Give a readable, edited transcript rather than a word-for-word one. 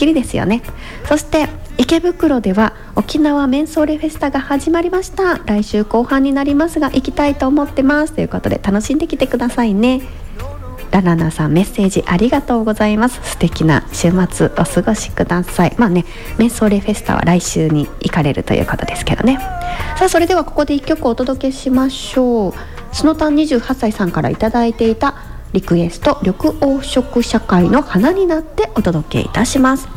きりですよね。そして池袋では沖縄メンソーレフェスタが始まりました。来週後半になりますが行きたいと思ってますということで、楽しんできてくださいね。ララナさん、メッセージありがとうございます。素敵な週末お過ごしください。メンソーレフェスタは来週に行かれるということですけどね。さあ、それではここで1曲お届けしましょう。スノタン28歳さんからいただいていたリクエスト、緑黄色社会の花になってお届けいたします。